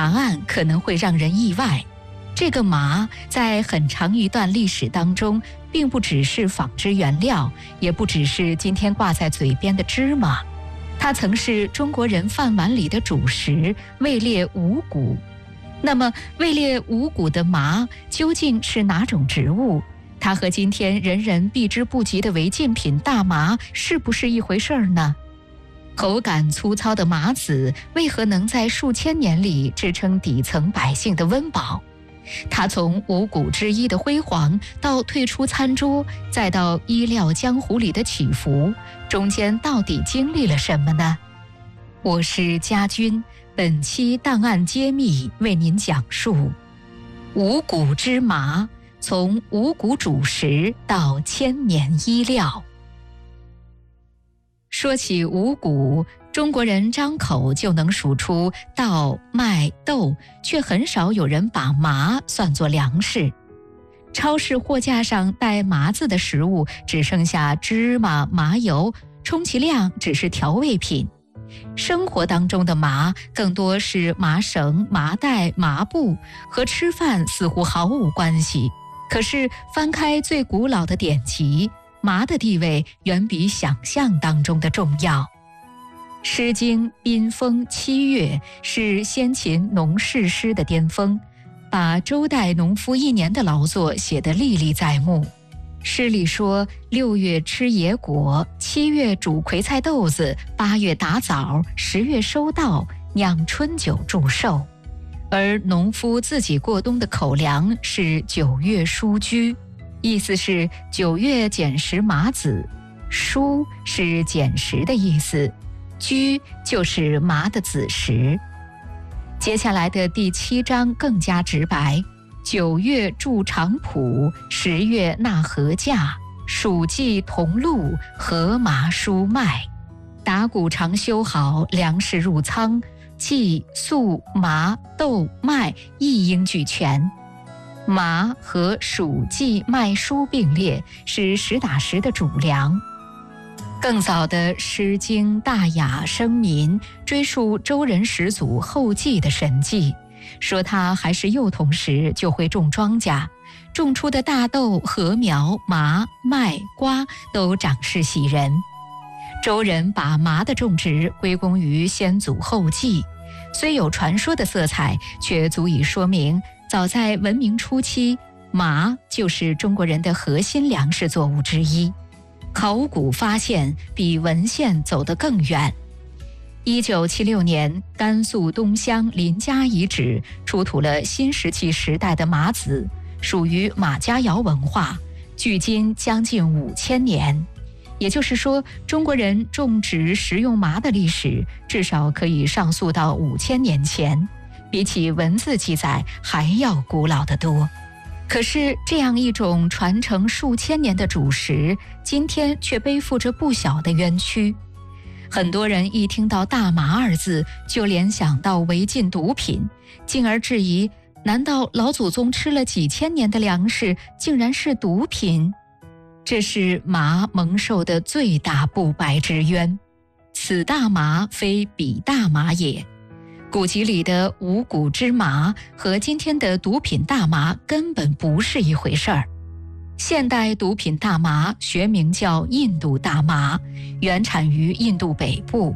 答案可能会让人意外。这个麻在很长一段历史当中，并不只是纺织原料，也不只是今天挂在嘴边的芝麻，它曾是中国人饭碗里的主食，位列五谷。那么位列五谷的麻究竟是哪种植物？它和今天人人避之不及的违禁品大麻是不是一回事儿呢？口感粗糙的麻籽为何能在数千年里支撑底层百姓的温饱？它从五谷之一的辉煌到退出餐桌，再到医疗江湖里的起伏，中间到底经历了什么呢？我是家军，本期档案揭秘为您讲述五谷之麻，从五谷主食到千年医疗。说起五谷，中国人张口就能数出稻、麦、豆，却很少有人把麻算作粮食。超市货架上带麻字的食物只剩下芝麻、麻油，充其量只是调味品。生活当中的麻更多是麻绳、麻袋、麻布，和吃饭似乎毫无关系。可是翻开最古老的典籍，麻的地位远比想象当中的重要。《诗经·宾风·七月》是先秦农事诗的巅峰，把周代农夫一年的劳作写得历历在目。诗里说，6月吃野果，7月煮葵菜豆子，8月打枣，10月收稻，酿春酒祝寿。而农夫自己过冬的口粮是9月疏居，意思是9月捡拾麻籽，疏是捡拾的意思，居就是麻的子时。接下来的第7章更加直白，9月筑长圃，10月纳禾稼，暑季同露，禾麻疏麦。打谷常修好，粮食入仓，稷、粟、麻、豆、麦一应俱全。麻和黍、稷、麦、菽并列，是实打实的主粮。更早的《诗经》《大雅》《生民》追溯周人始祖后稷的神迹，说他还是幼童时就会种庄稼，种出的大豆、禾苗、麻、麦、瓜都长势喜人。周人把麻的种植归功于先祖后稷，虽有传说的色彩，却足以说明早在文明初期，麻就是中国人的核心粮食作物之一。考古发现比文献走得更远。1976年，甘肃东乡临嘉遗址出土了新石器时代的麻籽，属于马家窑文化，距今将近5000年。也就是说，中国人种植食用麻的历史至少可以上溯到5000年前，比起文字记载还要古老得多。可是这样一种传承数千年的主食，今天却背负着不小的冤屈。很多人一听到大麻二字，就联想到违禁毒品，进而质疑，难道老祖宗吃了几千年的粮食竟然是毒品？这是麻蒙受的最大不白之冤。此大麻非彼大麻也。古籍里的五谷之麻和今天的毒品大麻根本不是一回事儿。现代毒品大麻学名叫印度大麻，原产于印度北部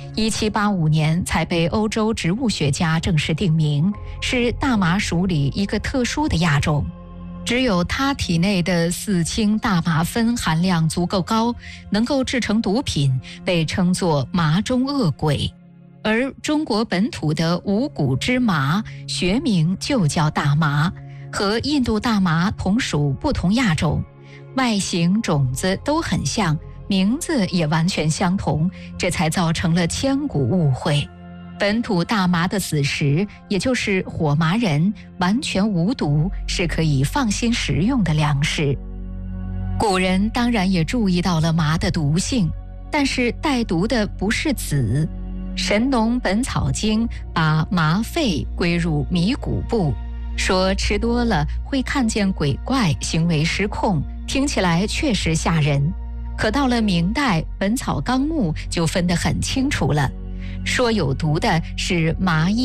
，1785年才被欧洲植物学家正式定名，是大麻属里一个特殊的亚种。只有它体内的4氢大麻酚含量足够高，能够制成毒品，被称作麻中恶鬼。而中国本土的五谷之麻学名就叫大麻，和印度大麻同属不同亚种，外形种子都很像，名字也完全相同，这才造成了千古误会。本土大麻的子时，也就是火麻仁，完全无毒，是可以放心食用的粮食。古人当然也注意到了麻的毒性，但是带毒的不是籽。《神农本草经》把麻沸归入迷谷部，说吃多了会看见鬼怪，行为失控，听起来确实吓人。可到了明代，《本草纲目》就分得很清楚了，说有毒的是麻